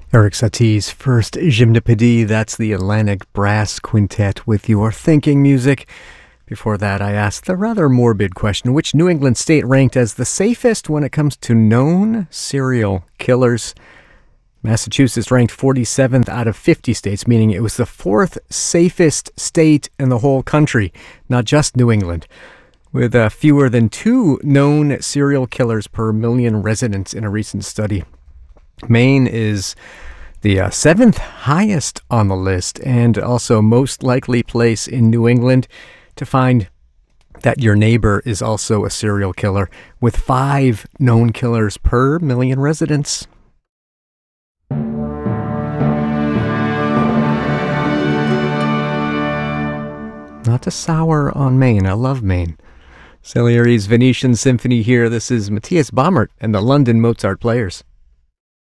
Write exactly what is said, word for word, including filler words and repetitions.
Eric Satie's first Gymnopédie, that's the Atlantic Brass Quintet with your thinking music. Before that, I asked the rather morbid question, which New England state ranked as the safest when it comes to known serial killers? Massachusetts ranked forty-seventh out of fifty states, meaning it was the fourth safest state in the whole country, not just New England, with uh, fewer than two known serial killers per million residents in a recent study. Maine is the uh, seventh highest on the list and also most likely place in New England to find that your neighbor is also a serial killer, with five known killers per million residents. Not to sour on Maine. I love Maine. Salieri's Venetian Symphony here. This is Matthias Baumert and the London Mozart Players.